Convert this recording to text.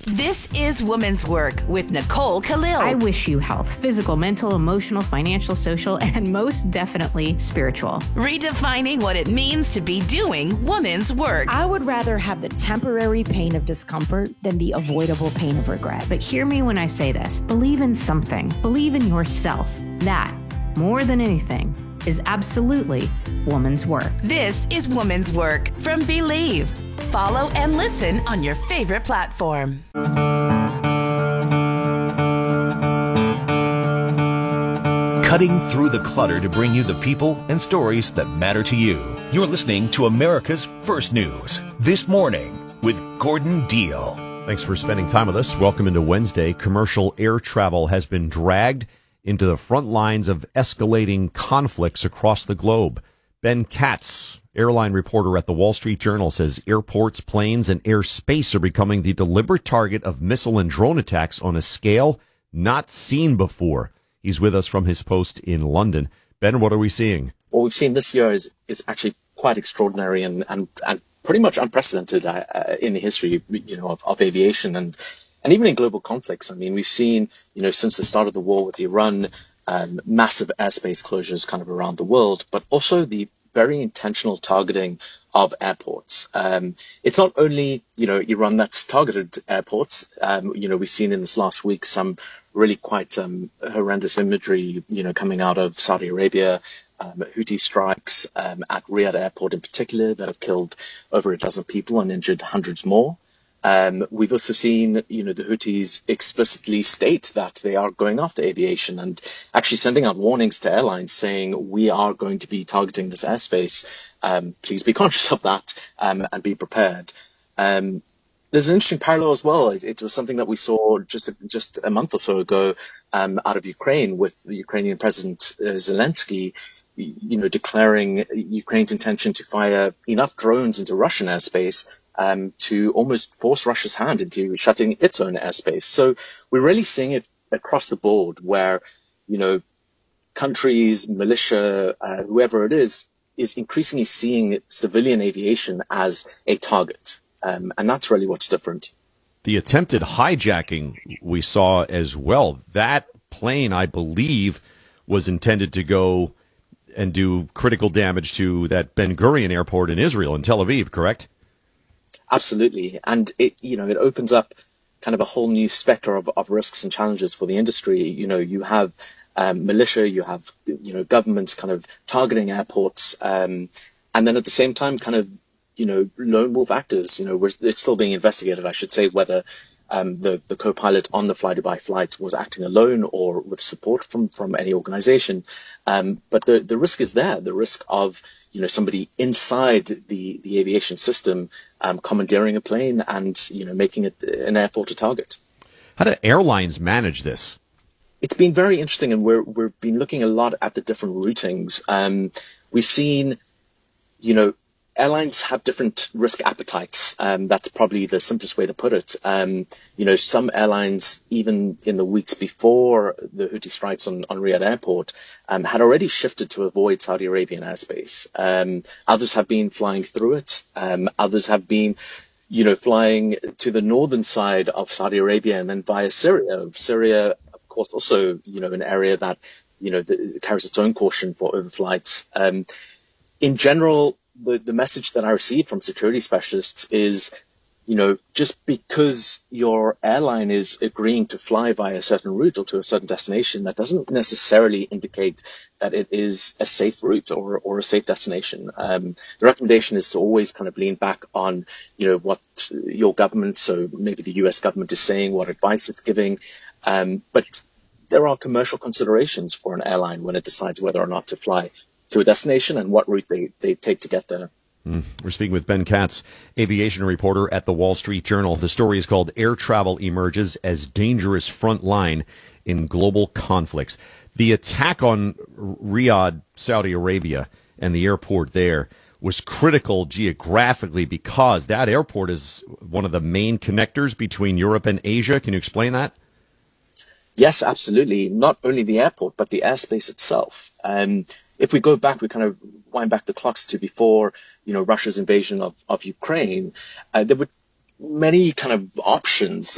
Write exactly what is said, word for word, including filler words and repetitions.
This is Women's Work with Nicole Khalil. I wish you health, physical, mental, emotional, financial, social, and most definitely spiritual. Redefining what it means to be doing women's work. I would rather have the temporary pain of discomfort than the avoidable pain of regret. But hear me when I say this. Believe in something. Believe in yourself. That, more than anything, is absolutely woman's work. This is Women's Work from Believe. Follow and listen on your favorite platform. Cutting through the clutter to bring you the people and stories that matter to you. You're listening to America's First News This Morning with Gordon Deal. Thanks for spending time with us. Welcome into Wednesday. Commercial air travel has been dragged into the front lines of escalating conflicts across the globe. Ben Katz, airline reporter at the Wall Street Journal, says airports, planes, and airspace are becoming the deliberate target of missile and drone attacks on a scale not seen before. He's with us from his post in London. Ben, what are we seeing? What we've seen this year is is actually quite extraordinary and and, and pretty much unprecedented uh, in the history, you know, of, of aviation and and even in global conflicts. I mean, we've seen, you know, since the start of the war with Iran, um, massive airspace closures kind of around the world, but also the very intentional targeting of airports. Um, it's not only, you know, Iran that's targeted airports. Um, you know, we've seen in this last week some really quite um, horrendous imagery, you know, coming out of Saudi Arabia, um, Houthi strikes um, at Riyadh Airport in particular that have killed over a dozen people and injured hundreds more. Um, we've also seen, you know, the Houthis explicitly state that they are going after aviation and actually sending out warnings to airlines saying, we are going to be targeting this airspace. Um, please be conscious of that um, and be prepared. Um, there's an interesting parallel as well. It, it was something that we saw just just a month or so ago um, out of Ukraine with the Ukrainian President uh, Zelensky, you know, declaring Ukraine's intention to fire enough drones into Russian airspace Um, to almost force Russia's hand into shutting its own airspace. So we're really seeing it across the board where, you know, countries, militia, uh, whoever it is, is increasingly seeing civilian aviation as a target. Um, and that's really what's different. The attempted hijacking we saw as well. That plane, I believe, was intended to go and do critical damage to that Ben Gurion airport in Israel, in Tel Aviv, correct? Absolutely. And it, you know, it opens up kind of a whole new specter of, of risks and challenges for the industry. You know, you have um, militia, you have, you know, governments kind of targeting airports. Um, and then at the same time, kind of, you know, lone wolf actors, you know, we're, it's still being investigated, I should say, whether um, the, the co-pilot on the Fly-Dubai flight was acting alone or with support from, from any organization. Um, but the, the risk is there, the risk of, you know, somebody inside the, the aviation system um, commandeering a plane and, you know, making it an airport a target. How do airlines manage this? It's been very interesting, and we're, we've been looking a lot at the different routings. Um, we've seen, you know, airlines have different risk appetites. Um, that's probably the simplest way to put it. Um, you know, some airlines, even in the weeks before the Houthi strikes on, on Riyadh Airport, um, had already shifted to avoid Saudi Arabian airspace. Um, others have been flying through it. Um, others have been, you know, flying to the northern side of Saudi Arabia and then via Syria. Syria, of course, also, you know, an area that, you know, the, carries its own caution for overflights. Um, in general, The, the message that I receive from security specialists is, you know, just because your airline is agreeing to fly via a certain route or to a certain destination, that doesn't necessarily indicate that it is a safe route or, or a safe destination. Um, the recommendation is to always kind of lean back on, you know, what your government, so maybe the U S government is saying, what advice it's giving. Um, but there are commercial considerations for an airline when it decides whether or not to fly to a destination and what route they, they take to get there. Mm. We're speaking with Ben Katz, aviation reporter at the Wall Street Journal. The story is called Air Travel Emerges as Dangerous Front Line in Global Conflicts. The attack on Riyadh, Saudi Arabia, and the airport there was critical geographically because that airport is one of the main connectors between Europe and Asia. Can you explain that? Yes, absolutely. Not only the airport, but the airspace itself. Um, if we go back, we kind of wind back the clocks to before, you know, Russia's invasion of, of Ukraine, uh, there were many kind of options